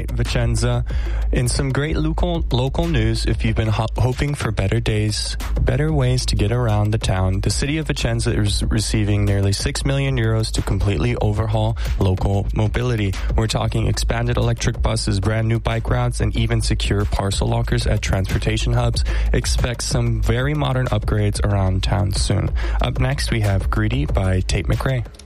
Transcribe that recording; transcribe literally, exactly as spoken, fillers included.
right, Vicenza. In some great local local news, if you've been ho- hoping for better days, better ways to get around the town, the city of Vicenza is receiving nearly six million euros to completely overhaul local mobility. We're talking expanded electric buses, brand new bike routes, and even secure parcel lockers at transportation hubs. Expect some very modern upgrades around town soon. Up next, we have Greedy by Tate McRae.